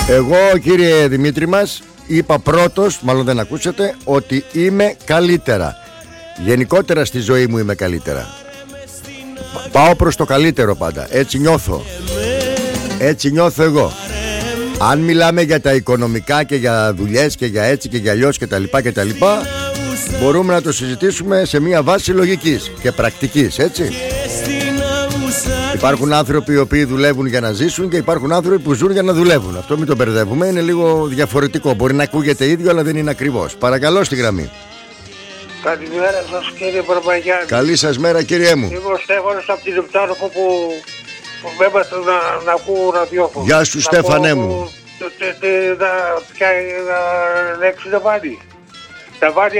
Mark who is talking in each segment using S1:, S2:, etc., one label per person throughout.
S1: Εγώ, κύριε Δημήτρη μας, είπα πρώτος, μάλλον δεν ακούσατε, ότι είμαι καλύτερα. Γενικότερα στη ζωή μου είμαι καλύτερα. Πάω προς το καλύτερο πάντα. Έτσι νιώθω. Έτσι νιώθω εγώ. Αν μιλάμε για τα οικονομικά και για δουλειές και για έτσι και για αλλιώς και τα λοιπά, μπορούμε να το συζητήσουμε σε μια βάση λογικής και πρακτικής, έτσι. Υπάρχουν άνθρωποι οι οποίοι δουλεύουν για να ζήσουν και υπάρχουν άνθρωποι που ζουν για να δουλεύουν. Αυτό μην το μπερδεύουμε, είναι λίγο διαφορετικό. Μπορεί να ακούγεται ίδιο, αλλά δεν είναι ακριβώς. Παρακαλώ στη γραμμή.
S2: Καλημέρα σας, κύριε Μπαρμπαγιάννη.
S1: Καλή σας μέρα, κύριέ μου.
S2: Είμαι ο Στέφανος από την Λεπτάροχο που έμαθα να ακούω ραδιόφωνο.
S1: Γεια σου, Στέφανέ μου.
S2: Ποια λέξη να βάλει. Θα βάλει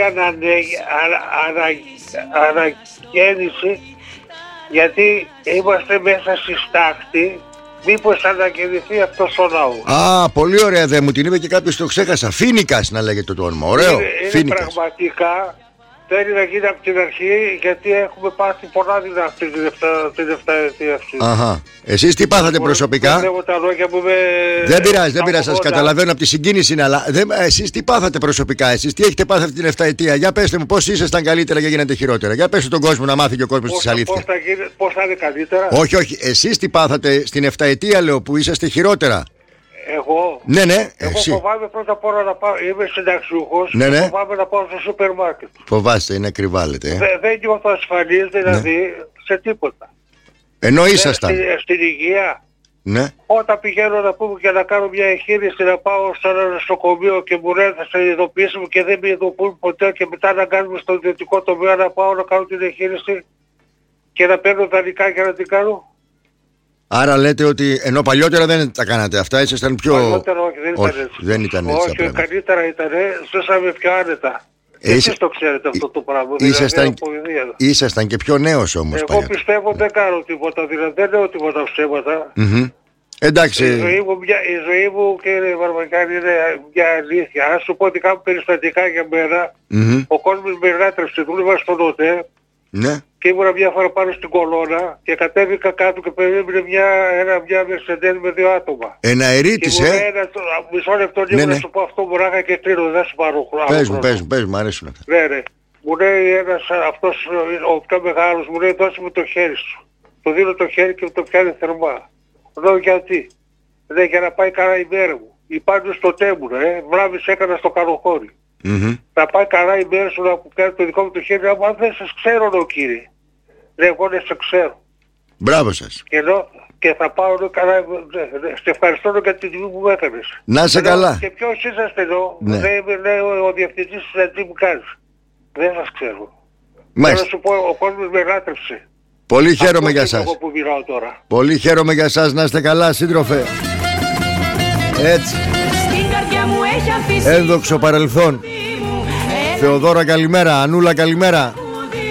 S2: αναγέννηση, γιατί είμαστε μέσα στη στάχτη. Μήπως θα αναγεννηθεί αυτός ο λαός.
S1: Α, πολύ ωραία, δε μου την είπε και κάποιος, το ξέχασα. Φίνικας να λέγεται το όνομα. Ωραίο.
S2: Είναι πραγματικά. Θέλει να γίνει από την αρχή, γιατί έχουμε πάθει πολλά δεινά αυτή την 7η αυτή.
S1: Αχα. Εσείς τι πάθατε προσωπικά? Δεν πειράζει, σας καταλαβαίνω από τη συγκίνηση είναι, αλλά εσείς τι πάθατε προσωπικά? Εσείς τι έχετε πάθει αυτή την 7η? Για πέστε μου πώς ήσασταν καλύτερα και γίνατε χειρότερα. Για πέστε τον κόσμο να μάθει και ο κόσμος τις αλήθειες.
S2: Πώς θα είναι καλύτερα?
S1: Όχι, εσείς τι πάθατε στην 7η, λέω, που είσαστε χειρότερα?
S2: Εγώ.
S1: Ναι,
S2: εγώ φοβάμαι πρώτα απ' όλα να πάω. Είμαι συνταξιούχος.
S1: Ναι.
S2: Φοβάμαι να πάω στο σούπερ μάρκετ.
S1: Φοβάστε, είναι ακριβάλετε.
S2: Δεν νιώθω ασφαλής, δηλαδή, σε τίποτα.
S1: Ενώ ήσασταν.
S2: Στην υγεία.
S1: Ναι.
S2: Όταν πηγαίνω να πούμε και να κάνω μια εγχείρηση, να πάω στο νοσοκομείο και μου λένε θα σε ειδοποιήσουμε και δεν με ειδοποιούν ποτέ, και μετά να κάνουμε στο ιδιωτικό τομέα να πάω να κάνω την εγχείρηση και να παίρνω δανεικά και να την κάνω.
S1: Άρα λέτε ότι ενώ παλιότερα δεν τα κάνατε αυτά, ήσασταν πιο...
S2: Παλιότερα όχι, δεν ήταν έτσι. Όχι, καλύτερα ήταν, ζούσαμε πιο άνετα. Εσείς το ξέρετε αυτό το πράγμα.
S1: Ήσασταν και πιο νέος όμως.
S2: Εγώ
S1: παλιότερα.
S2: πιστεύω δεν κάνω τίποτα, δηλαδή δεν λέω τίποτα ψέματα.
S1: Εντάξει.
S2: Η ζωή μου, κύριε Βαρβακιάννη, είναι μια αλήθεια. Αν σου πω ότι κάνω περιστατικά για μένα, ο κόσμος με λάτρεψε, δούλευα στον ΟΤΕ.
S1: Ναι.
S2: Και ήμουνα μια φορά πάνω στην κολόνα και κατέβηκα κάτω και περίμενε μια Mercedes με 2 άτομα.
S1: Εναερίτης,
S2: μισό λεπτό λίγο να σου πω αυτό, μωράγα και κλείνω, δεν σου πάρω χρόνο.
S1: Πες μου, αρέσουν αυτά.
S2: Ναι. Μου λέει ένας, αυτός ο πιο μεγάλος, μου λέει δώσε μου το χέρι σου. Του δίνω το χέρι και το πιάνει θερμά. Λέω γιατί? Λέει για να πάει καλά η μέρα μου. Υπάρχει στο τέμουνα, βλάβης έκανα στο καλοχώρι. Να πάει καλά η μέρα σου να κάνει το δικό μου το χέρι, άμα δεν σας ξέρω, κύριε. Λέει, εγώ δεν σε ξέρω.
S1: Μπράβο σας.
S2: Και θα πάω καλά, σε ευχαριστώ για την τιμή που μου έκανες.
S1: Να είσαι καλά.
S2: Και ποιος είσαστε εδώ? Λέει ο διευθυντής της Αντζή μου κάνεις. Δεν σας ξέρω. Θέλω να σου πω, ο κόσμος με λάτρεψε.
S1: Πολύ χαίρομαι για σας.
S2: Εγώ που μιλάω τώρα.
S1: Πολύ χαίρομαι για σας, να είστε καλά, σύντροφε. Έτσι. Ένδοξο παρελθόν. Θεοδόρα καλημέρα, Ανούλα καλημέρα.